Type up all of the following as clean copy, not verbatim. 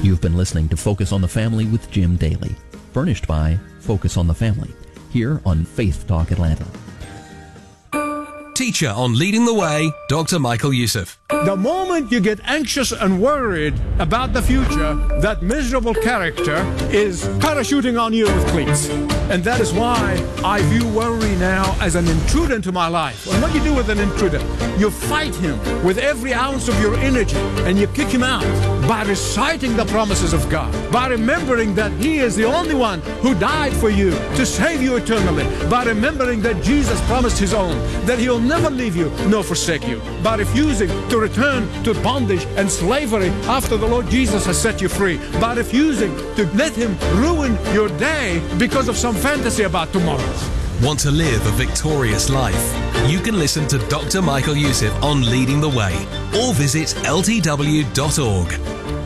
You've been listening to Focus on the Family with Jim Daly, furnished by Focus on the Family, here on Faith Talk Atlanta. Teacher on Leading the Way, Dr. Michael Youssef. The moment you get anxious and worried about the future, that miserable character is parachuting on you with cleats. And that is why I view worry now as an intruder into my life. And what you do with an intruder, you fight him with every ounce of your energy, and you kick him out by reciting the promises of God, by remembering that He is the only one who died for you to save you eternally, by remembering that Jesus promised His own, that He'll never leave you nor forsake you, by refusing to return to bondage and slavery after the Lord Jesus has set you free, by refusing to let Him ruin your day because of some fantasy about tomorrow. Want to live a victorious life? You can listen to Dr. Michael Youssef on Leading the Way or visit ltw.org.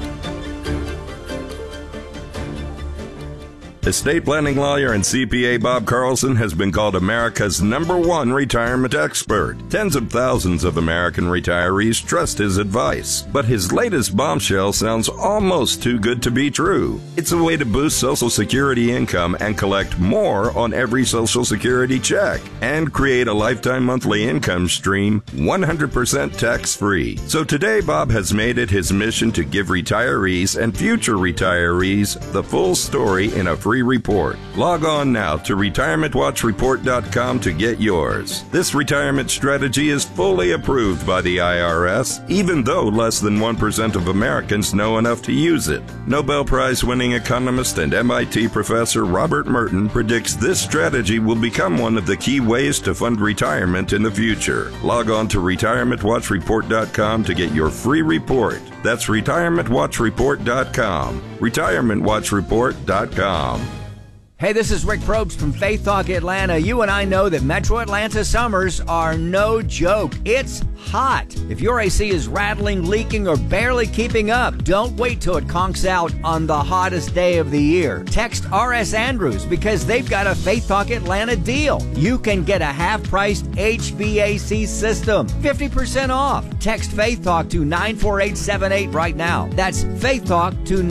Estate planning lawyer and CPA Bob Carlson has been called America's #1 retirement expert. Tens of thousands of American retirees trust his advice. But his latest bombshell sounds almost too good to be true. It's a way to boost Social Security income and collect more on every Social Security check and create a lifetime monthly income stream 100% tax-free. So today, Bob has made it his mission to give retirees and future retirees the full story in a free report. Log on now to retirementwatchreport.com to get yours. This retirement strategy is fully approved by the IRS, even though less than 1% of Americans know enough to use it. Nobel Prize-winning economist and MIT professor Robert Merton predicts this strategy will become one of the key ways to fund retirement in the future. Log on to retirementwatchreport.com to get your free report. That's retirementwatchreport.com. retirementwatchreport.com. Hey, this is Rick Probst from Faith Talk Atlanta. You and I know that Metro Atlanta summers are no joke. It's hot. If your AC is rattling, leaking, or barely keeping up, don't wait till it conks out on the hottest day of the year. Text R.S. Andrews because they've got a Faith Talk Atlanta deal. You can get a half-priced HVAC system, 50% off. Text Faith Talk to 94878 right now. That's Faith Talk to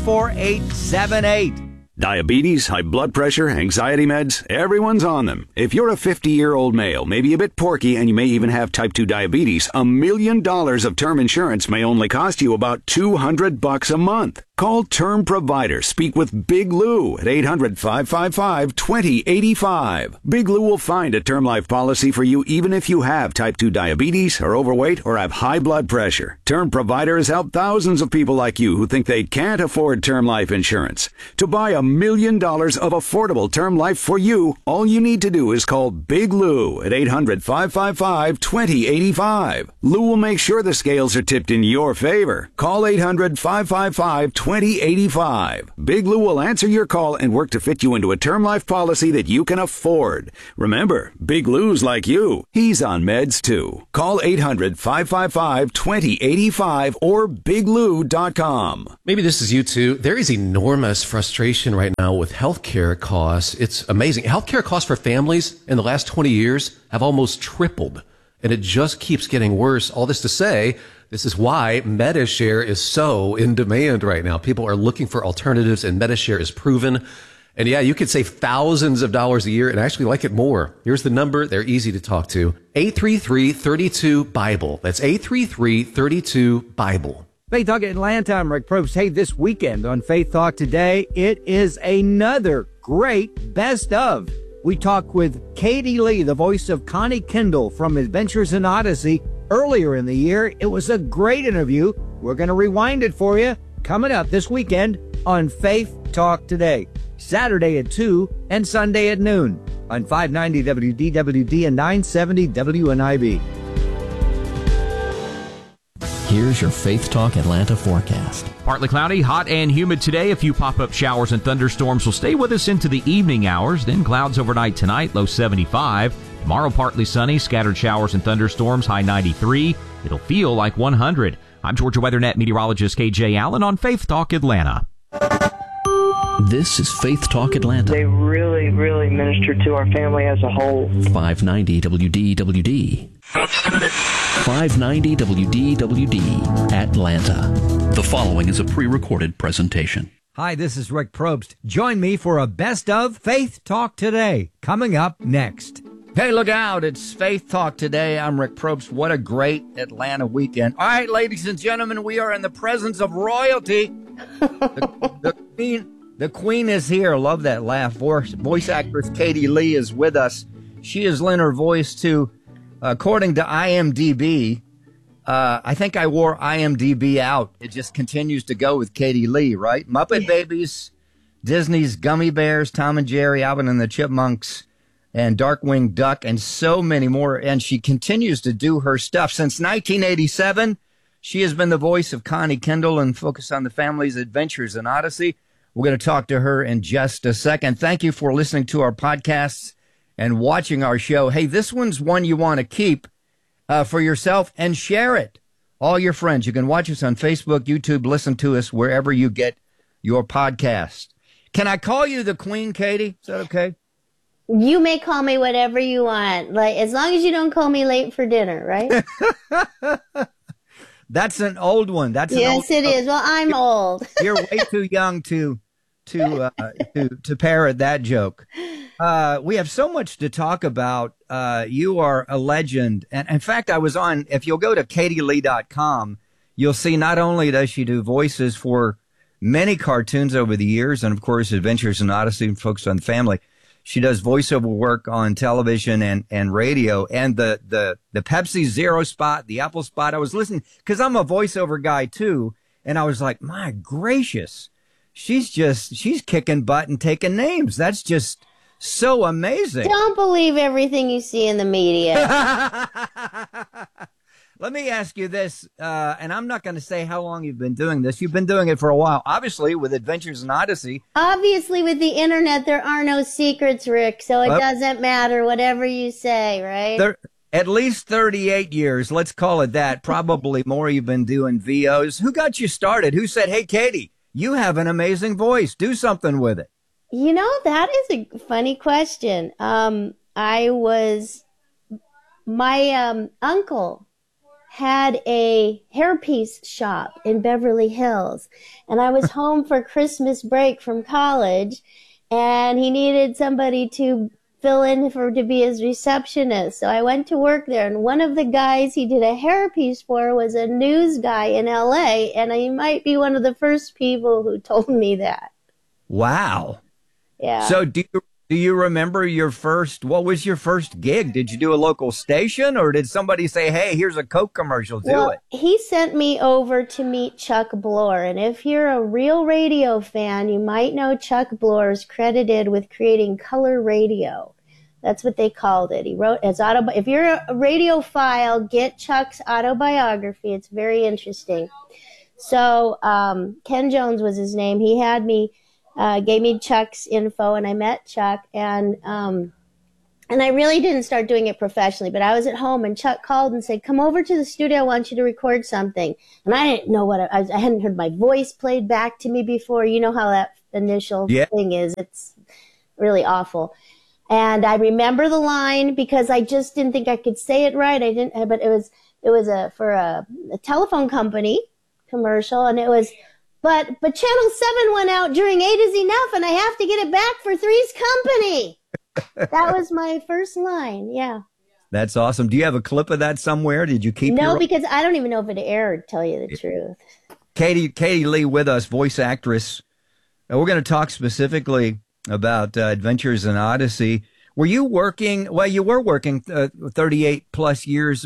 94878. Diabetes, high blood pressure, anxiety meds, everyone's on them. If you're a 50-year-old male, maybe a bit porky, and you may even have type 2 diabetes, $1 million of term insurance may only cost you about $200 a month. Call Term Provider. Speak with Big Lou at 800-555-2085. Big Lou will find a term life policy for you even if you have type 2 diabetes, are overweight, or have high blood pressure. Term Provider has helped thousands of people like you who think they can't afford term life insurance. To buy $1 million of affordable term life for you, all you need to do is call Big Lou at 800-555-2085. Lou will make sure the scales are tipped in your favor. Call 800-555-2085. Big Lou will answer your call and work to fit you into a term life policy that you can afford. Remember, Big Lou's like you. He's on meds too. Call 800-555-2085 or biglou.com. Maybe this is you too. There is enormous frustration right now with healthcare costs. It's amazing. Healthcare costs for families in the last 20 years have almost tripled, and it just keeps getting worse. All this to say, this is why Medi-Share is so in demand right now. People are looking for alternatives, and Medi-Share is proven. And yeah, you could save thousands of dollars a year and actually like it more. Here's the number. They're easy to talk to. 833-32-BIBLE. That's 833-32-BIBLE. Faith Talk Atlanta, I'm Rick Probst. Hey, this weekend on Faith Talk Today, it is another great best of. We talk with Katie Lee, the voice of Connie Kendall from Adventures in Odyssey. Earlier in the year, it was a great interview. We're going to rewind it for you. Coming up this weekend on Faith Talk Today. Saturday at 2 and Sunday at noon on 590 WDWD and 970 WNIB. Here's your Faith Talk Atlanta forecast. Partly cloudy, hot and humid today. A few pop-up showers and thunderstorms will stay with us into the evening hours. Then clouds overnight tonight, low 75. Tomorrow, partly sunny, scattered showers and thunderstorms, high 93. It'll feel like 100. I'm Georgia WeatherNet meteorologist KJ Allen on Faith Talk Atlanta. This is Faith Talk Atlanta. They really, really minister to our family as a whole. 590 WDWD. 590 WDWD, Atlanta. The following is a pre-recorded presentation. Hi, this is Rick Probst. Join me for a Best of Faith Talk Today, coming up next. Hey, look out. It's Faith Talk Today. I'm Rick Probst. What a great Atlanta weekend. All right, ladies and gentlemen, we are in the presence of royalty. The queen is here. Love that laugh. Voice actress Katie Lee is with us. She has lent her voice to, according to IMDb, I think I wore IMDb out. It just continues to go with Katie Lee, right? Muppet Babies, Disney's Gummy Bears, Tom and Jerry, Alvin and the Chipmunks, and Darkwing Duck, and so many more. And she continues to do her stuff. Since 1987, she has been the voice of Connie Kendall and Focus on the Family's Adventures in Odyssey. We're going to talk to her in just a second. Thank you for listening to our podcasts and watching our show. Hey, this one's one you want to keep for yourself and share it. All your friends. You can watch us on Facebook, YouTube, listen to us wherever you get your podcast. Can I call you the Queen, Katie? Is that okay? You may call me whatever you want, like as long as you don't call me late for dinner, right? That's an old one. Yes, it is. Well, I'm old. You're way too young to parrot that joke. We have so much to talk about. You are a legend. And in fact, I was on, if you'll go to katielee.com, you'll see not only does she do voices for many cartoons over the years, and of course, Adventures in Odyssey and Focus on the Family, she does voiceover work on television and radio, and the Pepsi Zero spot, the Apple spot. I was listening because I'm a voiceover guy too. And I was like, my gracious, she's kicking butt and taking names. That's just so amazing. Don't believe everything you see in the media. Let me ask you this, and I'm not going to say how long you've been doing this. You've been doing it for a while, obviously, with Adventures in Odyssey. Obviously, with the internet, there are no secrets, Rick, so it doesn't matter, whatever you say, right? At least 38 years, let's call it that. Probably more you've been doing VOs. Who got you started? Who said, hey, Katie, you have an amazing voice. Do something with it. You know, that is a funny question. My uncle had a hairpiece shop in Beverly Hills, and I was home for Christmas break from college, and he needed somebody to fill in to be his receptionist. So I went to work there, and one of the guys he did a hairpiece for was a news guy in LA, and he might be one of the first people who told me that. Wow. Yeah. So do you remember what was your first gig? Did you do a local station, or did somebody say, hey, here's a Coke commercial, do it? He sent me over to meet Chuck Bloor. And if you're a real radio fan, you might know Chuck Bloor is credited with creating color radio. That's what they called it. He wrote his if you're a radiophile, get Chuck's autobiography. It's very interesting. So Ken Jones was his name. He had me gave me Chuck's info, and I met Chuck, and I really didn't start doing it professionally, but I was at home, and Chuck called and said, come over to the studio, I want you to record something. And I didn't know I hadn't heard my voice played back to me before. You know how that initial thing is. It's really awful. And I remember the line because I just didn't think I could say it right. But it was for a telephone company commercial, and it was, But Channel 7 went out during 8 is enough, and I have to get it back for Three's Company. That was my first line, yeah. That's awesome. Do you have a clip of that somewhere? Did you keep No, because I don't even know if it aired, tell you the truth. Katie Lee with us, voice actress. We're going to talk specifically about Adventures in Odyssey. Were you working, well, you were working 38 years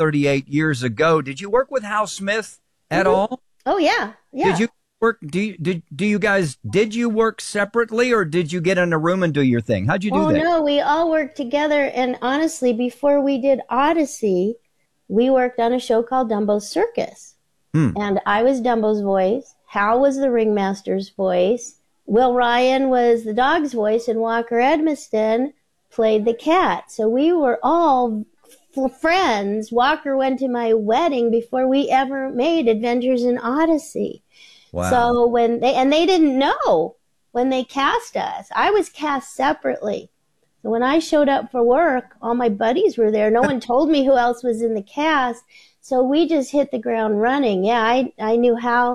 ago. Did you work with Hal Smith at all? Oh, yeah. Did you work? Did you work separately, or did you get in a room and do your thing? How'd you do that? Oh no, we all worked together. And honestly, before we did Odyssey, we worked on a show called Dumbo's Circus. And I was Dumbo's voice. Hal was the ringmaster's voice. Will Ryan was the dog's voice, and Walker Edmiston played the cat. So we were all friends. Walker went to my wedding before we ever made Adventures in Odyssey. Wow. So they didn't know when they cast us. I was cast separately. So when I showed up for work, all my buddies were there. No one told me who else was in the cast. So we just hit the ground running. Yeah, I knew how,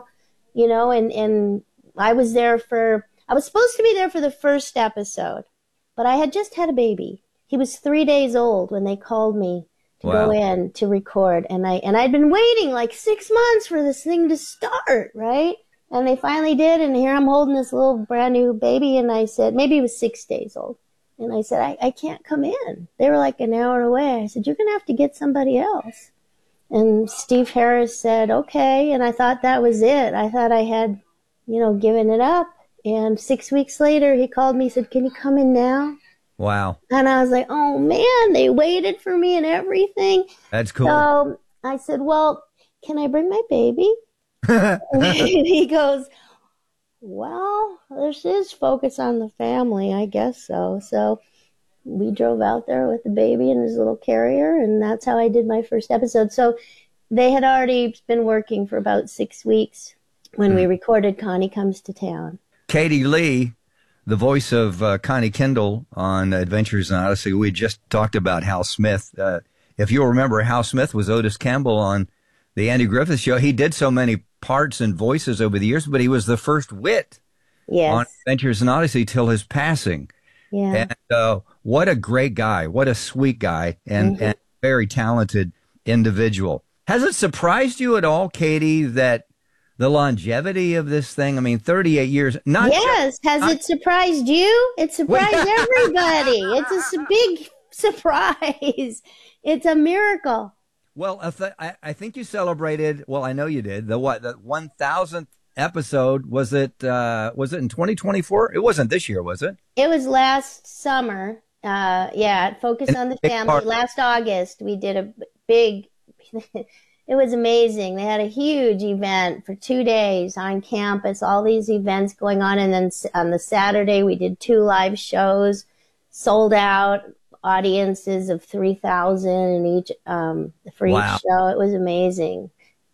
and I was I was supposed to be there for the first episode, but I had just had a baby. He was 3 days old when they called me to go in to record. And I'd been waiting like 6 months for this thing to start, right? And they finally did. And here I'm holding this little brand new baby. And I said, maybe he was 6 days old. And I said, I can't come in. They were like an hour away. I said, you're going to have to get somebody else. And Steve Harris said, okay. And I thought that was it. I thought I had, given it up. And 6 weeks later, he called me, said, can you come in now? Wow. And I was like, oh man, they waited for me and everything. That's cool. So I said, well, can I bring my baby? And he goes, well, this is Focus on the Family, I guess so. So we drove out there with the baby in his little carrier, and that's how I did my first episode. So they had already been working for about 6 weeks when we recorded Connie Comes to Town. Katie Lee, the voice of Connie Kendall on Adventures in Odyssey, we just talked about Hal Smith. If you'll remember, Hal Smith was Otis Campbell on the Andy Griffith Show. He did so many parts and voices over the years, but he was the first wit on Adventures in Odyssey till his passing. Yeah. And what a great guy, what a sweet guy, and very talented individual. Has it surprised you at all, Katie, that the longevity of this thing, 38 years. Has it surprised you? It surprised everybody. It's a big surprise. It's a miracle. Well, I think you celebrated, I know you did, the 1,000th episode. Was it in 2024? It wasn't this year, was it? It was last summer. Focus on the Family. Last August, we did a big... It was amazing. They had a huge event for 2 days on campus, all these events going on. And then on the Saturday, we did 2 live shows, sold out, audiences of 3,000 in each, for each show. It was amazing.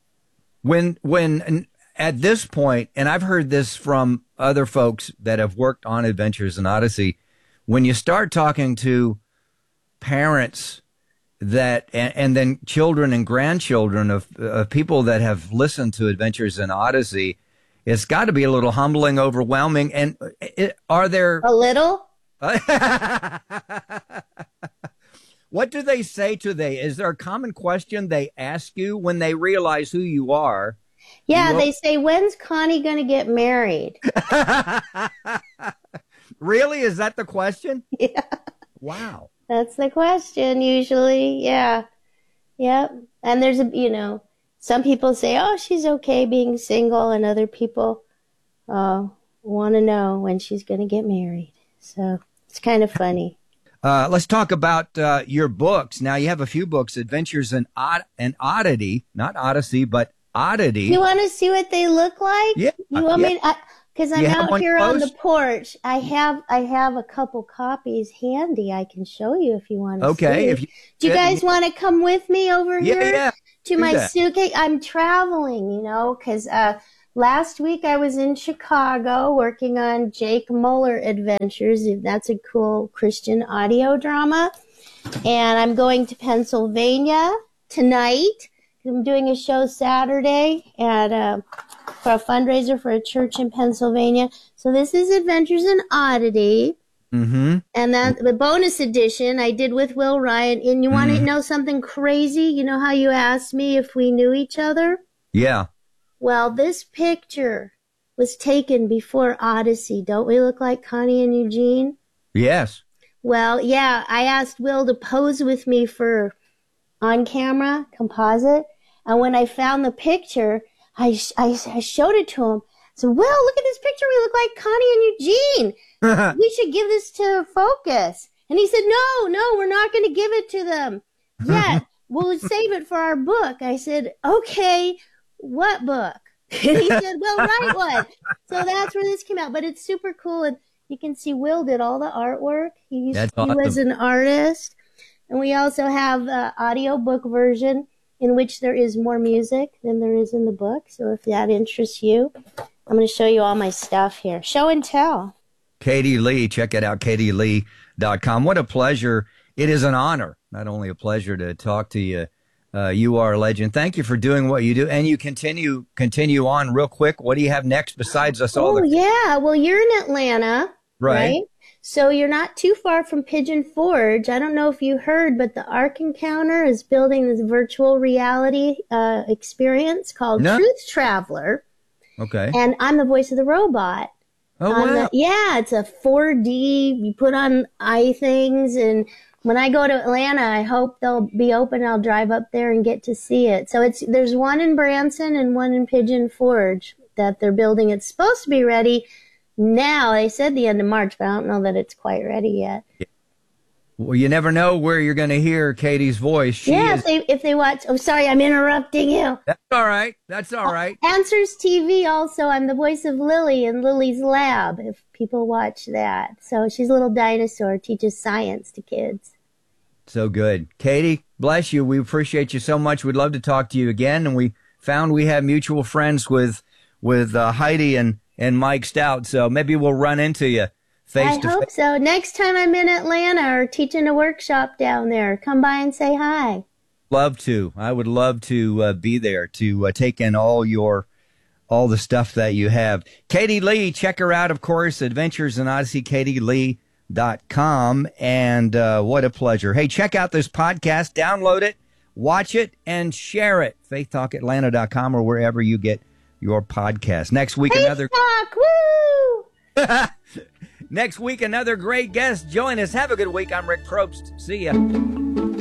When at this point, and I've heard this from other folks that have worked on Adventures in Odyssey, when you start talking to parents that and then children and grandchildren of people that have listened to Adventures in Odyssey, it's got to be a little humbling, overwhelming. And are there a little? What do they say to is there a common question they ask you when they realize who you are? Yeah, they say, when's Connie going to get married? Really? Is that the question? Yeah. Wow. That's the question usually. Yeah. Yep. And there's some people say, oh, she's okay being single, and other people want to know when she's going to get married. So it's kind of funny. Let's talk about your books. Now, you have a few books, Adventures in Oddity, not Odyssey, but Oddity. You want to see what they look like? Yeah. You want me? Because I'm out here on the porch. I have a couple copies handy. I can show you if you want to see. Okay. Do you guys want to come with me over here to my that. suitcase? I'm traveling, because last week I was in Chicago working on Jake Muller Adventures. That's a cool Christian audio drama. And I'm going to Pennsylvania tonight. I'm doing a show Saturday for a fundraiser for a church in Pennsylvania. So this is Adventures in Oddity. Mm-hmm. And that the bonus edition I did with Will Ryan. And you want to know something crazy? You know how you asked me if we knew each other? Yeah. Well, this picture was taken before Odyssey. Don't we look like Connie and Eugene? Yes. Well, yeah, I asked Will to pose with me for on camera composite. And when I found the picture, I showed it to him. I said, Will, look at this picture. We look like Connie and Eugene. We should give this to Focus. And he said, no, we're not going to give it to them yet. We'll save it for our book. I said, okay, what book? And he said, well, write one. So that's where this came out. But it's super cool. And you can see Will did all the artwork. He was an artist. And we also have an audiobook version in which there is more music than there is in the book. So if that interests you, I'm going to show you all my stuff here. Show and tell. Katie Lee. Check it out, katielee.com. What a pleasure. It is an honor, not only a pleasure to talk to you. You are a legend. Thank you for doing what you do. And you continue on real quick. What do you have next besides us all? Oh, yeah. Well, you're in Atlanta, right? So you're not too far from Pigeon Forge. I don't know if you heard, but the Ark Encounter is building this virtual reality experience called Truth Traveler. Okay. And I'm the voice of the robot. Oh, wow. It's a 4D. You put on eye things, and when I go to Atlanta, I hope they'll be open. I'll drive up there and get to see it. So there's one in Branson and one in Pigeon Forge that they're building. It's supposed to be ready now. They said the end of March, but I don't know that it's quite ready yet. Well, you never know where you're going to hear Katie's voice. If they watch. Oh, sorry, I'm interrupting you. That's all right. Answers TV also. I'm the voice of Lily in Lily's Lab, if people watch that. So she's a little dinosaur, teaches science to kids. So good. Katie, bless you. We appreciate you so much. We'd love to talk to you again. And we found we have mutual friends with Heidi and Mike Stout. So maybe we'll run into you. I hope so. Next time I'm in Atlanta or teaching a workshop down there, come by and say hi. Love to. I would love to be there to take in all the stuff that you have. Katie Lee, check her out, of course, Adventures in Odyssey, katielee.com. And what a pleasure. Hey, check out this podcast, download it, watch it, and share it. faithtalkatlanta.com or wherever you get your podcast. Next week, Faith Talk, woo! Next week, another great guest. Join us. Have a good week. I'm Rick Probst. See ya.